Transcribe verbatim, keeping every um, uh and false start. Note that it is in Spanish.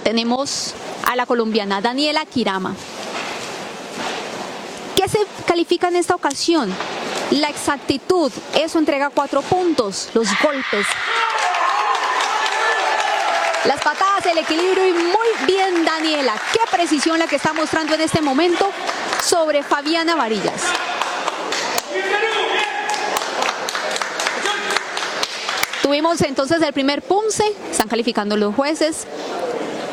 tenemos a la colombiana Daniela Quirama. ¿Qué se califica en esta ocasión? La exactitud, eso entrega cuatro puntos, los golpes, las patadas, el equilibrio y muy bien Daniela. Qué precisión la que está mostrando en este momento sobre Fabiana Varillas. Tuvimos entonces el primer punce, están calificando los jueces.